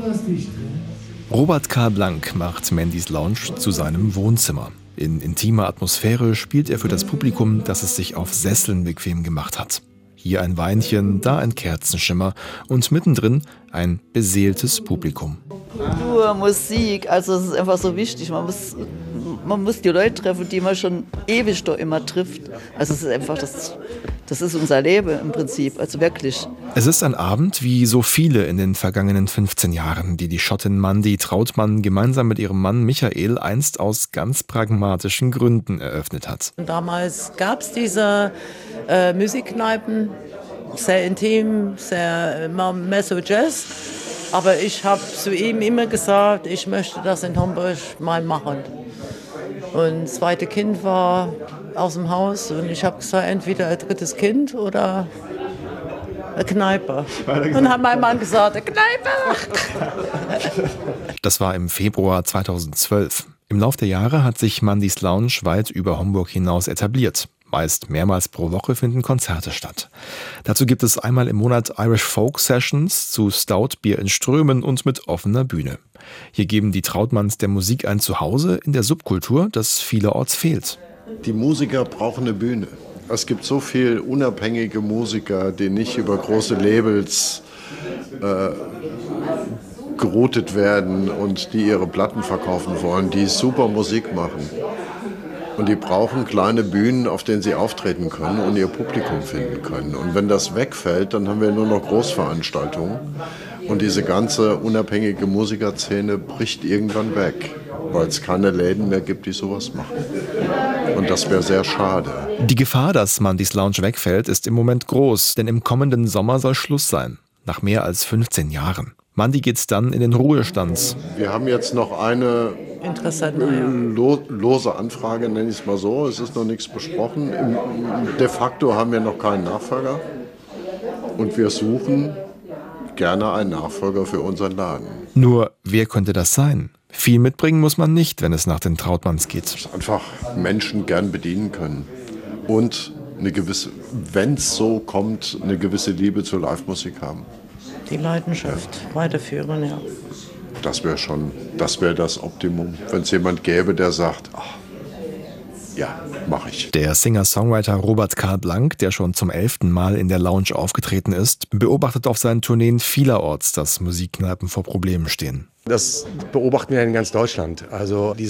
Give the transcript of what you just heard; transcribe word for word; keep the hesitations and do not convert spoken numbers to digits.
Robert Karl Blank macht Mandys Lounge zu seinem Wohnzimmer. In intimer Atmosphäre spielt er für das Publikum, das es sich auf Sesseln bequem gemacht hat. Hier ein Weinchen, da ein Kerzenschimmer und mittendrin ein beseeltes Publikum. Kultur, Musik, also es ist einfach so wichtig. Man muss, man muss die Leute treffen, die man schon ewig doch immer trifft. Also es ist einfach, das, das ist unser Leben im Prinzip, also wirklich. Es ist ein Abend wie so viele in den vergangenen fünfzehn Jahren, die die Schottin Mandy Trautmann gemeinsam mit ihrem Mann Michael einst aus ganz pragmatischen Gründen eröffnet hat. Damals gab es diese äh, Musikkneipen, sehr intim, sehr immer mehr so Jazz. Aber ich habe zu ihm immer gesagt, ich möchte das in Homburg mal machen. Und das zweite Kind war aus dem Haus und ich habe gesagt, entweder ein drittes Kind oder eine Kneipe. Und dann hat mein Mann gesagt, eine Kneipe. Das war im Februar zweitausendzwölf. Im Lauf der Jahre hat sich Mandys Lounge weit über Homburg hinaus etabliert. Meist mehrmals pro Woche finden Konzerte statt. Dazu gibt es einmal im Monat Irish Folk Sessions zu Stout-Bier in Strömen und mit offener Bühne. Hier geben die Trautmanns der Musik ein Zuhause in der Subkultur, das vielerorts fehlt. Die Musiker brauchen eine Bühne. Es gibt so viele unabhängige Musiker, die nicht über große Labels äh, geroutet werden und die ihre Platten verkaufen wollen, die super Musik machen. Und die brauchen kleine Bühnen, auf denen sie auftreten können und ihr Publikum finden können. Und wenn das wegfällt, dann haben wir nur noch Großveranstaltungen. Und diese ganze unabhängige Musikerszene bricht irgendwann weg, weil es keine Läden mehr gibt, die sowas machen. Und das wäre sehr schade. Die Gefahr, dass Mandys Lounge wegfällt, ist im Moment groß, denn im kommenden Sommer soll Schluss sein. Nach mehr als fünfzehn Jahren. Mandy geht's dann in den Ruhestand. Wir haben jetzt noch eine lo- lose Anfrage, nenne ich es mal so. Es ist noch nichts besprochen. De facto haben wir noch keinen Nachfolger. Und wir suchen gerne einen Nachfolger für unseren Laden. Nur, wer könnte das sein? Viel mitbringen muss man nicht, wenn es nach den Trautmanns geht. Einfach Menschen gern bedienen können. Und eine gewisse, wenn es so kommt, eine gewisse Liebe zur Live-Musik haben. Die Leidenschaft weiterführen, ja. Das wäre schon, das wäre das Optimum. Wenn es jemand gäbe, der sagt, ach, ja, mache ich. Der Singer-Songwriter Robert Karl Blank, der schon zum elften Mal in der Lounge aufgetreten ist, beobachtet auf seinen Tourneen vielerorts, dass Musikkneipen vor Problemen stehen. Das beobachten wir in ganz Deutschland. Also die